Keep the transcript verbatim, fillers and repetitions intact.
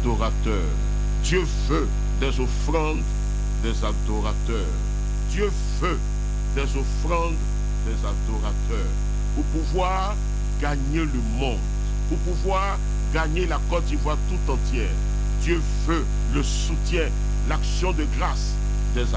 adorateurs. Dieu veut des offrandes des adorateurs. Dieu veut des offrandes des adorateurs. Pour pouvoir gagner le monde, pour pouvoir gagner la Côte d'Ivoire tout entière, Dieu veut le soutien, l'action de grâce